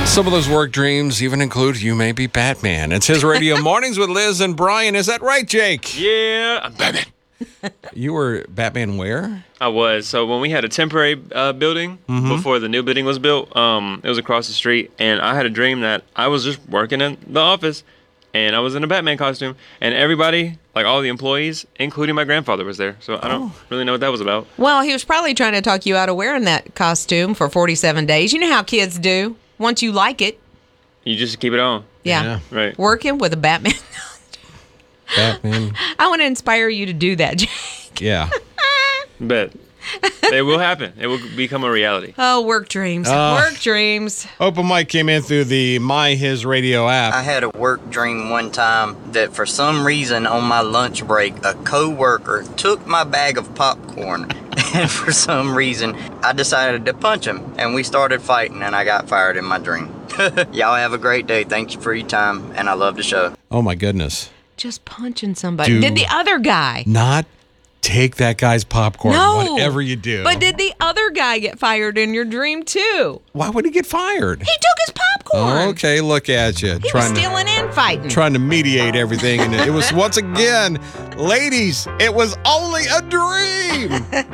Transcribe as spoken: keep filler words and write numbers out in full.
Some of those work dreams even include you may be Batman. It's his radio mornings with Liz and Brian. Is that right, Jake? Yeah, I'm Batman. You were Batman where? I was. So when we had a temporary uh, building Mm-hmm. before the new building was built, um, it was across the street, and I had a dream that I was just working in the office, and I was in a Batman costume, and everybody, like all the employees, including my grandfather, was there. So I don't Oh. really know what that was about. Well, he was probably trying to talk you out of wearing that costume for forty-seven days. You know how kids do. Once you like it. You just keep it on. Yeah. Yeah. Right. Working with a Batman. Batman. I want to inspire you to do that, Jake. Yeah. But it will happen. It will become a reality. Oh, work dreams. Uh, work dreams. Open mic came in through the My His Radio app. I had a work dream one time that for some reason on my lunch break, a coworker took my bag of popcorn. And for some reason, I decided to punch him. And we started fighting, and I got fired in my dream. Y'all have a great day. Thank you for your time, and I love the show. Oh, my goodness. Just punching somebody. Dude. Did the other guy? Not take that guy's popcorn, No. whatever you do. But did the other guy get fired in your dream, too? Why would he get fired? He took his popcorn. Okay, look at you. He was trying to stealing and fighting. trying to mediate everything. And it was, once again, ladies, it was only a dream.